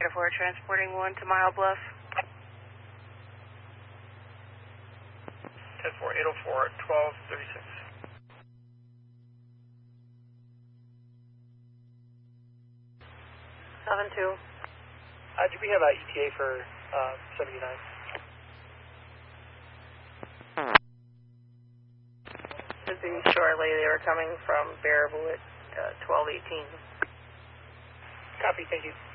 4, transporting 1 to Mile Bluff. 10-4, 804, 1236. 7-2. Do we have an ETA for 79? Should be shortly. They were coming from Baraboo at 12:18. Copy, thank you.